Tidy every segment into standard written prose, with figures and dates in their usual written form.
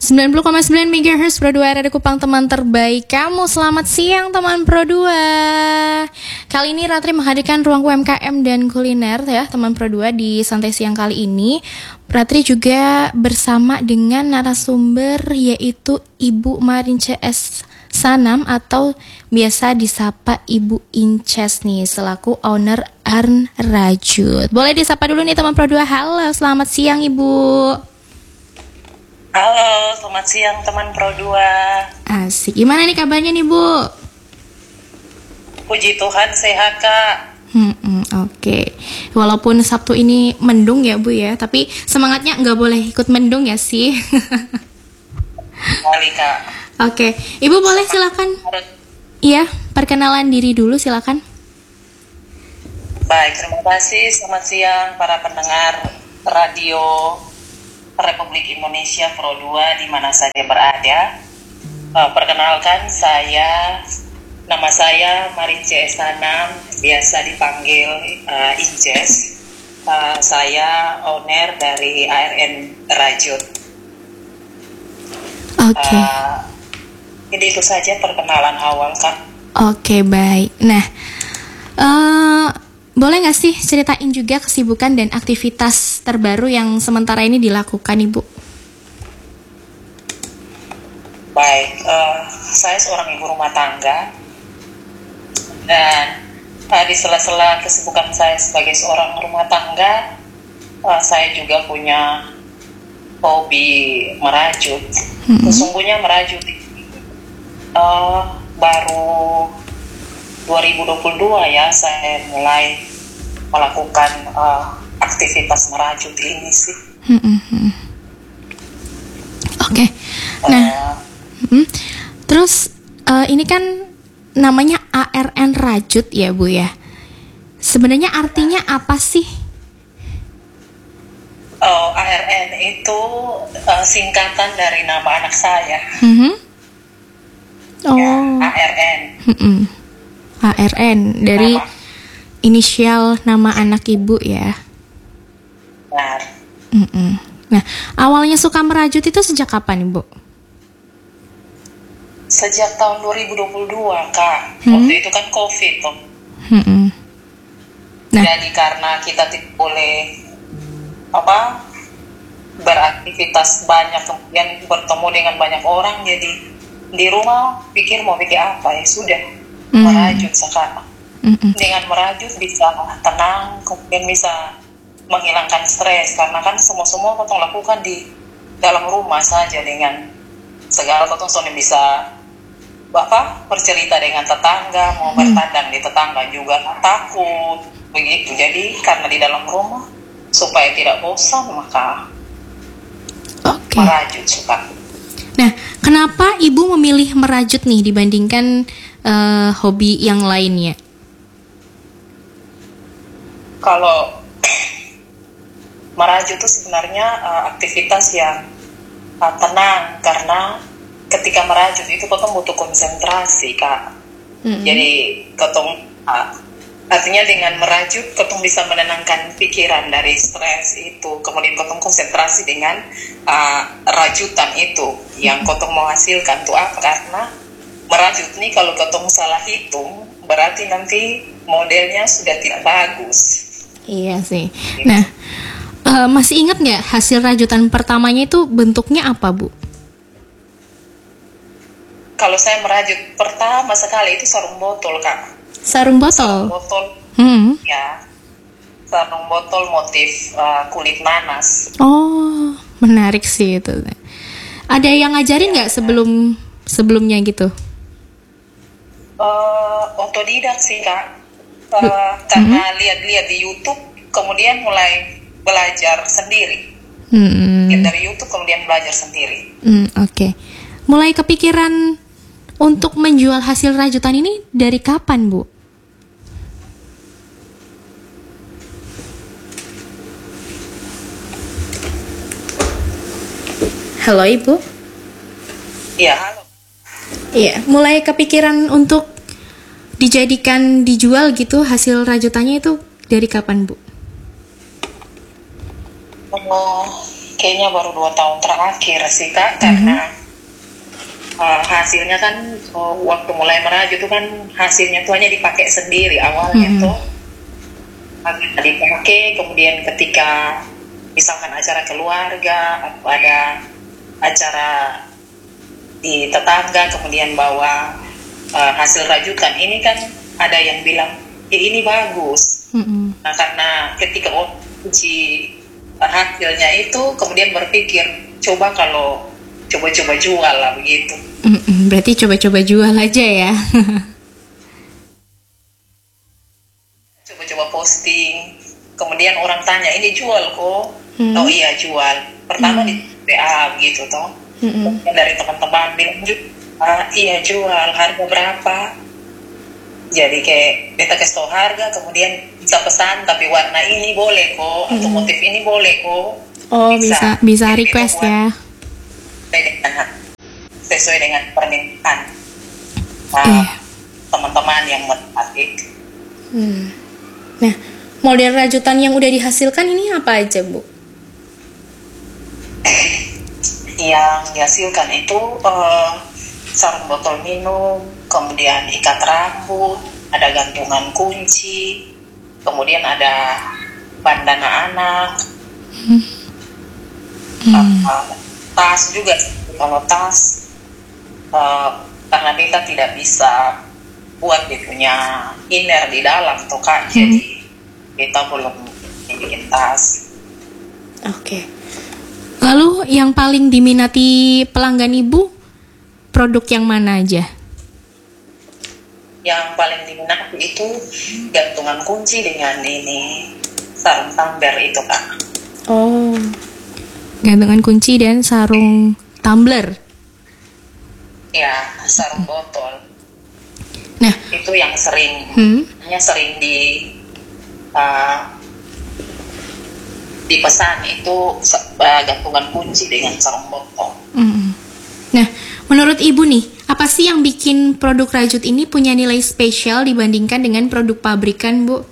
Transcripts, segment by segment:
90,9 MHz Pro 2 Radio Kupang, teman terbaik kamu. Selamat siang teman Pro 2. Kali ini Ratri menghadirkan ruang UMKM dan kuliner ya teman Pro 2 di santai siang kali ini. Ratri juga bersama dengan narasumber yaitu Ibu Marince S. Sanam atau biasa disapa Ibu Inces nih, selaku owner Arn Rajut. Boleh disapa dulu nih teman Pro 2. Halo, selamat siang Ibu. Halo, selamat siang teman Pro 2. Asik, gimana nih kabarnya nih Bu? Puji Tuhan sehat Kak. Oke. Walaupun Sabtu ini mendung ya Bu ya, tapi semangatnya nggak boleh ikut mendung ya sih. Kali Kak. Oke, Ibu boleh silakan. Iya, perkenalan diri dulu silakan. Baik, terima kasih. Selamat siang para pendengar radio Republik Indonesia Pro 2 di mana saja berada. Perkenalkan nama saya Marince Sanam, biasa dipanggil Inces. Saya owner dari ARN Rajut. Oke. Jadi itu saja perkenalan awal Kak. Oke, baik. Nah, boleh nggak sih ceritain juga kesibukan dan aktivitas terbaru yang sementara ini dilakukan Ibu? Baik, saya seorang ibu rumah tangga dan di sela-sela kesibukan saya sebagai seorang rumah tangga, saya juga punya hobi merajut. Sesungguhnya merajut baru 2022 ya saya mulai melakukan aktivitas merajut ini sih. Oke. Nah, terus ini kan namanya ARN Rajut ya Bu ya. Sebenarnya artinya apa sih? ARN itu singkatan dari nama anak saya. Ya, ARN. ARN dari inisial nama anak Ibu ya. Benar. Nah, awalnya suka merajut itu sejak kapan Ibu? Sejak tahun 2022 Kak. Waktu itu kan COVID tuh. Nah. Jadi karena kita tidak boleh beraktivitas banyak, kemudian bertemu dengan banyak orang, jadi di rumah mau pikir apa ya sudah merajut sekarang. Dengan merajut bisa tenang, kemudian bisa menghilangkan stres, karena kan semua kita lakukan di dalam rumah saja dengan segala yang bisa bercerita dengan tetangga, mau bertandang di tetangga juga takut begitu. Jadi karena di dalam rumah supaya tidak bosan maka merajut suka. Nah, kenapa Ibu memilih merajut nih dibandingkan hobi yang lainnya? Kalau merajut itu sebenarnya aktivitas yang tenang, karena ketika merajut itu kita butuh konsentrasi Kak. Jadi artinya dengan merajut kita bisa menenangkan pikiran dari stres itu, kemudian kita konsentrasi dengan rajutan itu yang kita mau hasilkan itu apa, karena merajut nih kalau kita salah hitung berarti nanti modelnya sudah tidak bagus. Iya sih. Nah, masih ingat nggak hasil rajutan pertamanya itu bentuknya apa Bu? Kalau saya merajut pertama sekali itu sarung botol Kak. Sarung botol? Sarung botol, ya. Sarung botol motif kulit nanas. Oh, menarik sih itu. Ada yang ngajarin nggak sebelumnya gitu? Otodidak sih Kak. Karena lihat-lihat di YouTube, kemudian mulai belajar sendiri. Lihat dari YouTube, kemudian belajar sendiri. Oke. Mulai kepikiran untuk menjual hasil rajutan ini dari kapan, Bu? Halo, Ibu? Iya, halo. Iya, mulai kepikiran untuk dijual gitu hasil rajutannya itu dari kapan, Bu? kayaknya baru 2 tahun terakhir sih Kak, karena hasilnya kan waktu mulai merajut tuh kan hasilnya tuh hanya dipakai sendiri awalnya tuh dipakai, kemudian ketika misalkan acara keluarga atau ada acara di tetangga kemudian bawa hasil rajutan ini kan ada yang bilang ini bagus. Nah karena ketika uji hasilnya itu kemudian berpikir coba kalau coba-coba jual lah begitu. Berarti coba-coba jual aja ya. Coba-coba posting, kemudian orang tanya ini jual kok. Oh iya jual. Pertama di WA gitu toh. Dari teman-teman bilang iya jual, harga berapa? Jadi kayak beta kasih tau harga, kemudian bisa pesan tapi warna ini boleh kok, atau motif ini boleh kok. Oh bisa request ya. Sesuai dengan permintaan teman-teman yang menarik. Nah, model rajutan yang udah dihasilkan ini apa aja, Bu? Yang dihasilkan itu sarung botol minum, kemudian ikat rambut, ada gantungan kunci, kemudian ada bandana anak, tas juga. Kalau tas karena kita tidak bisa buat dia punya inner di dalam tuh Kak, jadi kita belum bikin tas. Oke. Lalu yang paling diminati pelanggan Ibu produk yang mana aja? Yang paling diminati itu gantungan kunci dengan ini sarung tumbler itu Kak. Oh, gantungan kunci dan sarung tumbler. Ya, sarung botol. Nah, itu yang sering dipesan itu gantungan kunci dengan sarung botol. Nah, menurut Ibu nih, apa sih yang bikin produk rajut ini punya nilai spesial dibandingkan dengan produk pabrikan, Bu?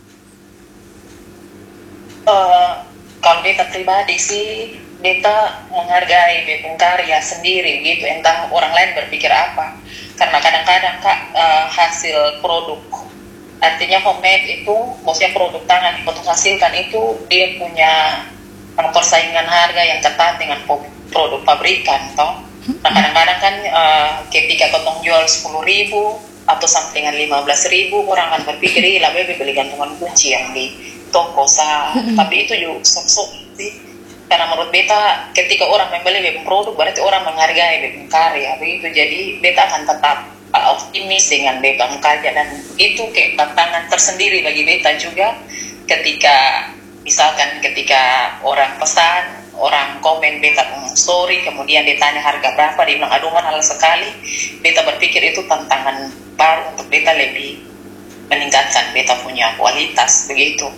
Kalau beta pribadi sih, beta menghargai beta karya sendiri gitu, entah orang lain berpikir apa. Karena kadang-kadang Kak, hasil produk, artinya homemade itu, maksudnya produk tangan yang potong hasilkan itu, dia punya persaingan harga yang ketat dengan produk pabrikan, toh. Nah kadang-kadang kan ketika potong jual 10.000 atau sampai dengan 15.000, orang akan berpikir lebih beli gantungan kunci yang di toko tapi itu juga sok-sok sih. Karena menurut beta ketika orang membeli web produk berarti orang menghargai web karya begitu, jadi beta akan tetap optimis dengan web karya, dan itu kayak tantangan tersendiri bagi beta juga ketika misalkan ketika orang pesan, orang komen beta story, kemudian ditanya harga berapa, dia bilang aduh mahal sekali. Beta berpikir itu tantangan baru untuk beta lebih meningkatkan beta punya kualitas begitu.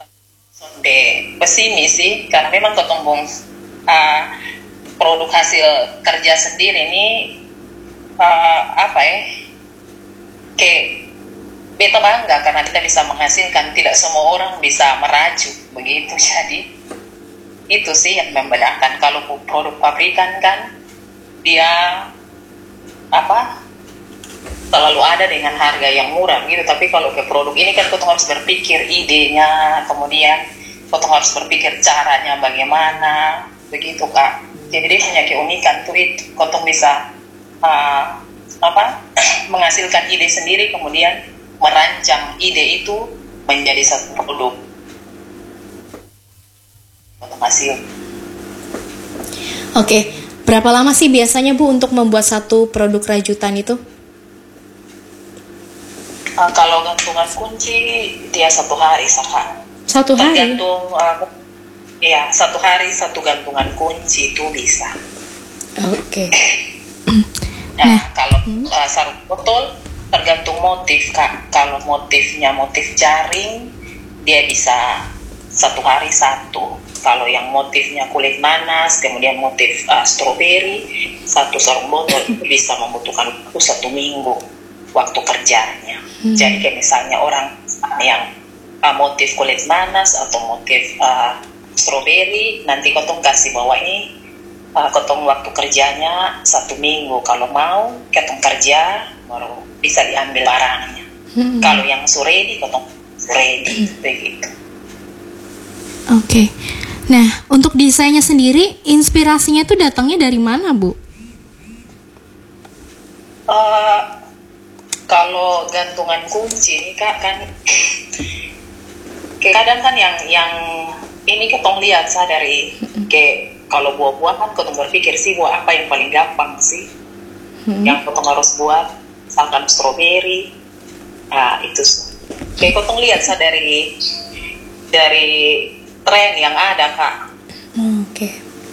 Pesimis sih, karena memang ketumbung produk hasil kerja sendiri ini kayak beta bangga karena kita bisa menghasilkan, tidak semua orang bisa merajut begitu. Jadi itu sih yang membedakan. Kalau produk pabrikan kan dia selalu ada dengan harga yang murah gitu, tapi kalau ke produk ini kan kita harus berpikir idenya, kemudian kita harus berpikir caranya bagaimana begitu Kak. Jadi dia punya keunikan tuh itu, kita bisa menghasilkan ide sendiri, kemudian merancang ide itu menjadi satu produk hasil. Oke, berapa lama sih biasanya Bu untuk membuat satu produk rajutan itu? Kalau gantungan kunci dia 1 hari Saka. 1 hari? Tergantung, ya 1 hari 1 gantungan kunci itu bisa. Oke. Nah, kalau sarung botol tergantung motif Kak. Kalau motifnya motif jaring, dia bisa 1 hari 1. Kalau yang motifnya kulit nanas, kemudian motif stroberi, 1 sarung botol itu bisa membutuhkan waktu 1 minggu waktu kerjanya. Jadi kayak misalnya orang yang motif kulit nanas atau motif stroberi, nanti kotong kasih bawa ini, kotong waktu kerjanya 1 minggu. Kalau mau kotong kerja baru bisa diambil barangnya. Kalau yang suredi kotong suredi begitu. Oke. Nah, untuk desainnya sendiri, inspirasinya itu datangnya dari mana, Bu? Kalau gantungan kunci ini Kak, kan kadang kan yang ini ketong lihat dari kalau buah-buahan ketong berpikir sih buah apa yang paling gampang sih yang ketong harus buat, misalkan stroberi, itu kayak ketong lihat dari tren yang ada Kak. Oke.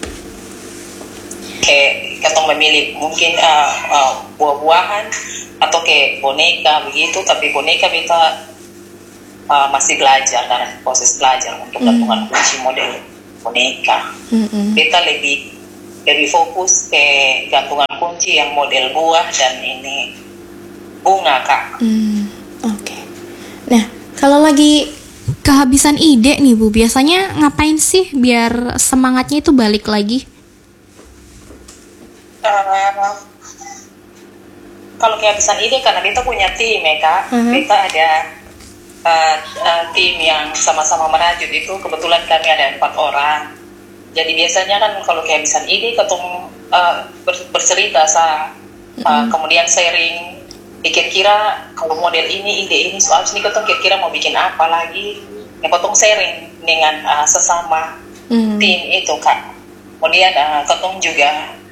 Kayak ketong memilih mungkin buah-buahan atau kayak boneka begitu, tapi boneka kita masih belajar, dalam proses belajar untuk gantungan kunci model boneka. Kita lebih fokus ke gantungan kunci yang model buah dan ini bunga Kak. Oke. Nah, kalau lagi kehabisan ide nih Bu, biasanya ngapain sih biar semangatnya itu balik lagi? Kalau kehabisan ide karena kita punya tim ya Kak, kita ada tim yang sama-sama merajut itu, kebetulan kami ada 4 orang. Jadi biasanya kan kalau kehabisan ide ketemu bercerita kemudian sharing, kira-kira kalau model ini, ide ini, soal ini ketemu kira-kira mau bikin apa lagi, yang ketemu sharing dengan sesama tim itu Kak. Kemudian ketemu juga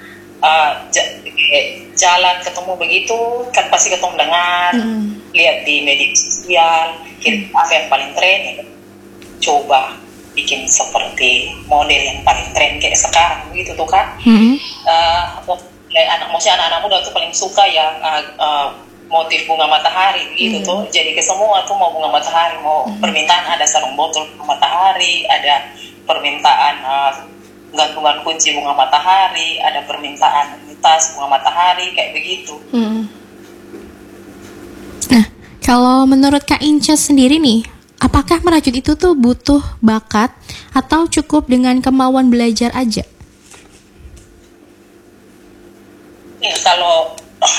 jalan ketemu begitu kan pasti ketemu dengar, lihat di media sosial apa yang paling tren ya, coba bikin seperti model yang paling tren kayak sekarang gitu tuh Kak. Anak muda tuh paling suka ya motif bunga matahari gitu tuh. Jadi ke semua tuh mau bunga matahari, mau permintaan ada sarung botol bunga matahari, ada permintaan gantungan kunci bunga matahari, ada permintaan tas bunga matahari kayak begitu. Nah, kalau menurut Kak Ince sendiri nih, apakah merajut itu tuh butuh bakat atau cukup dengan kemauan belajar aja? Ya, kalau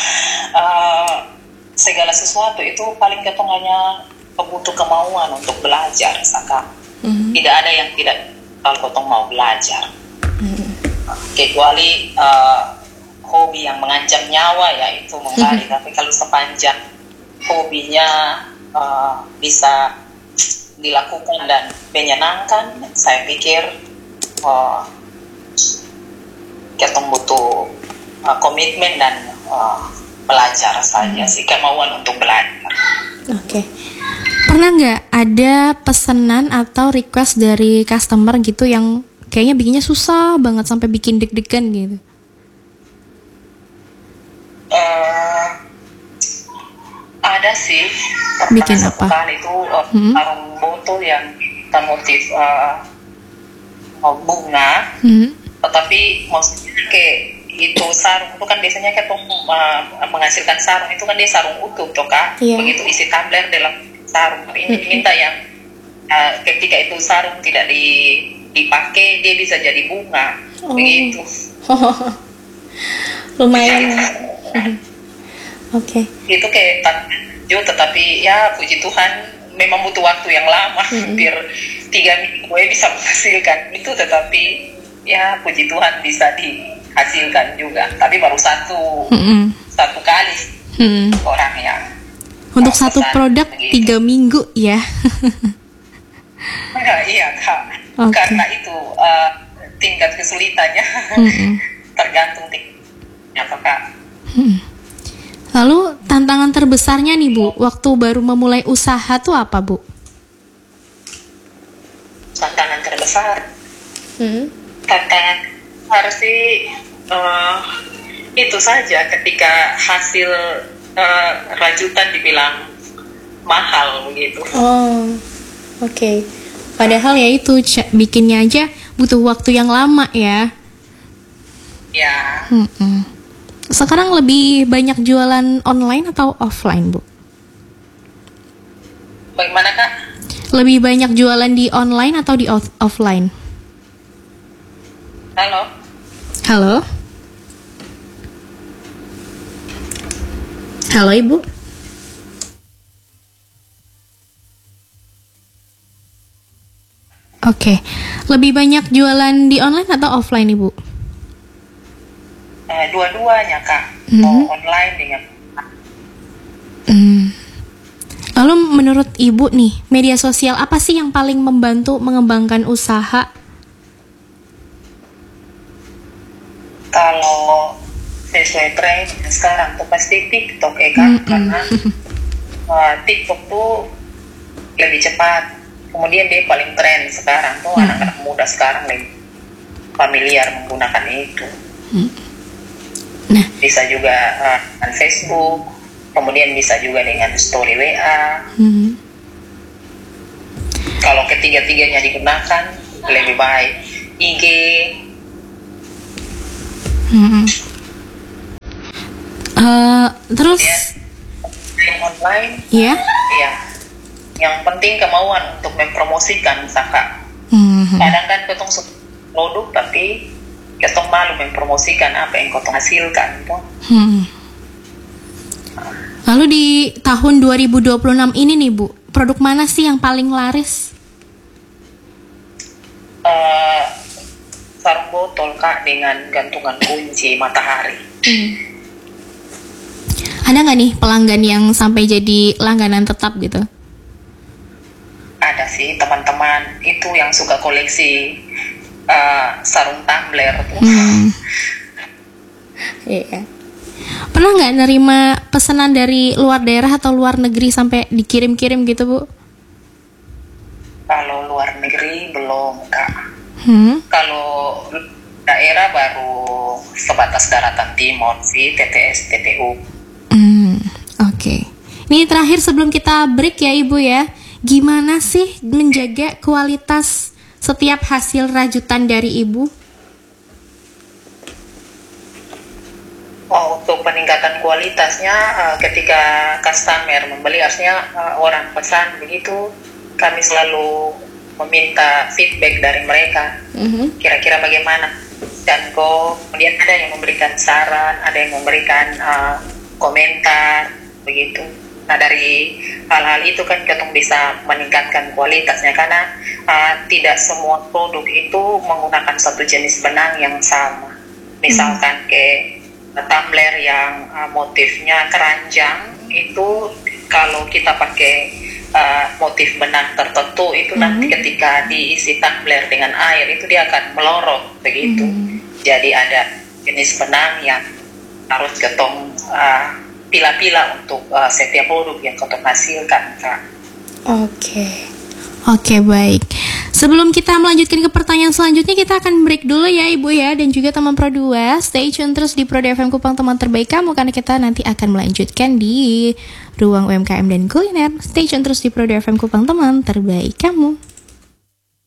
segala sesuatu itu paling ketong hanya butuh kemauan untuk belajar, Saka. Tidak ada yang tidak kalau ketong mau belajar. Kecuali hobi yang mengancam nyawa ya itu menggali. Tapi kalau sepanjang hobinya bisa dilakukan dan menyenangkan, saya pikir ketong butuh komitmen dan belajar saja sih, kemauan untuk belajar. Oke. Pernah nggak ada pesanan atau request dari customer gitu yang kayaknya bikinnya susah banget sampai bikin deg-degan gitu? Ada sih. Bikin apa? Kali itu sarung botol yang motif bunga, tetapi maksudnya kayak itu sarung itu kan biasanya kayak menghasilkan sarung itu kan dia sarung utuh toh Kak. Begitu isi tumbler dalam sarung. Ini minta yang ketika itu sarung tidak dipakai dia bisa jadi bunga. Begitu. Lumayan. Oke. Itu kayak tetapi ya puji Tuhan memang butuh waktu yang lama, hampir 3 minggu gue bisa menghasilkan itu, tetapi ya puji Tuhan bisa dihasilkan juga, tapi baru satu kali orang yang untuk satu produk begitu. 3 minggu ya. Iya Kak. Karena itu tingkat kesulitannya tergantung tingkatnya Kak. Lalu tantangan terbesarnya nih Bu, waktu baru memulai usaha tuh apa Bu? Tantangan terbesar? Tantangan harus sih itu saja, ketika hasil rajutan dibilang mahal begitu. Oke. Padahal ya itu bikinnya aja butuh waktu yang lama ya. Ya. Sekarang lebih banyak jualan online atau offline, Bu? Bagaimana Kak? Lebih banyak jualan di online atau di offline? Halo. Halo. Halo Ibu. Oke, lebih banyak jualan di online atau offline Ibu? Dua-duanya Kak, mau online dengan. Lalu menurut Ibu nih, media sosial apa sih yang paling membantu mengembangkan usaha? Kalau sesuai tren sekarang tuh pasti TikTok ya Kak, karena TikTok tuh lebih cepat. Kemudian dia paling tren sekarang tuh, anak-anak muda sekarang lebih familiar menggunakan itu. Nah, bisa juga dengan Facebook, kemudian bisa juga dengan story WA. Kalau ketiga-tiganya digunakan lebih baik. IG. Terus Kemudian online. ya? Iya. Yang penting kemauan untuk mempromosikan Saka. Kadang kan ketong produk tapi ketong malu mempromosikan apa yang ketong hasilkan tuh. Lalu di tahun 2026 ini nih Bu, produk mana sih yang paling laris? Sarung botol Kak dengan gantungan kunci matahari. Ada nggak nih pelanggan yang sampai jadi langganan tetap gitu? Ada sih teman-teman itu yang suka koleksi sarung tumbler tuh. Iya. Pernah nggak nerima pesanan dari luar daerah atau luar negeri sampai dikirim-kirim gitu Bu? Kalau luar negeri belum Kak. Kalau daerah baru sebatas daratan timur sih, TTS, TTU. Oke. Ini terakhir sebelum kita break ya Ibu ya. Gimana sih menjaga kualitas setiap hasil rajutan dari Ibu? Untuk peningkatan kualitasnya, ketika customer membeli, harusnya orang pesan begitu, kami selalu meminta feedback dari mereka. Kira-kira bagaimana? Dan kemudian ada yang memberikan saran, ada yang memberikan komentar, begitu. Nah dari hal-hal itu kan kita bisa meningkatkan kualitasnya, karena tidak semua produk itu menggunakan satu jenis benang yang sama. Misalkan kayak tumbler yang motifnya keranjang itu, kalau kita pakai motif benang tertentu itu nanti ketika diisi tumbler dengan air itu dia akan melorot begitu. Jadi ada jenis benang yang harus ketong pila-pila untuk setiap produk yang ketong hasilkan Kak. Oke, baik. Sebelum kita melanjutkan ke pertanyaan selanjutnya, kita akan break dulu ya Ibu ya, dan juga teman Pro 2. Stay tune terus di Pro FM Kupang, teman terbaik kamu, karena kita nanti akan melanjutkan di ruang UMKM dan kuliner. Stay tune terus di Pro FM Kupang, teman terbaik kamu.